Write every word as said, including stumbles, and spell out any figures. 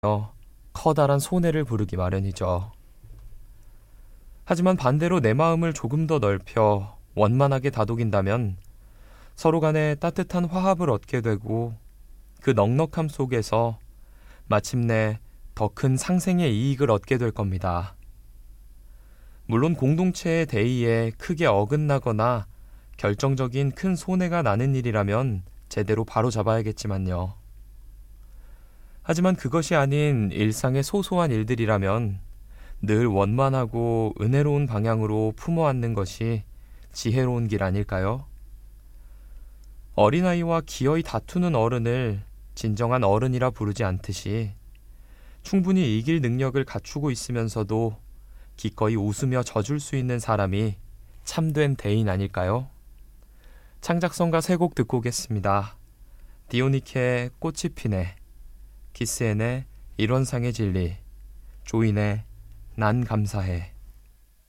커다란 손해를 부르기 마련이죠. 하지만 반대로 내 마음을 조금 더 넓혀 원만하게 다독인다면 서로 간에 따뜻한 화합을 얻게 되고 그 넉넉함 속에서 마침내 더 큰 상생의 이익을 얻게 될 겁니다. 물론 공동체의 대의에 크게 어긋나거나 결정적인 큰 손해가 나는 일이라면 제대로 바로잡아야겠지만요. 하지만 그것이 아닌 일상의 소소한 일들이라면 늘 원만하고 은혜로운 방향으로 품어 안는 것이 지혜로운 길 아닐까요? 어린아이와 기어이 다투는 어른을 진정한 어른이라 부르지 않듯이 충분히 이길 능력을 갖추고 있으면서도 기꺼이 웃으며 져줄 수 있는 사람이 참된 대인 아닐까요? 창작성가 세 곡 듣고 오겠습니다. 디오니케의 꽃이 피네, 키스앤의 일원상의 진리, 조인의 난 감사해.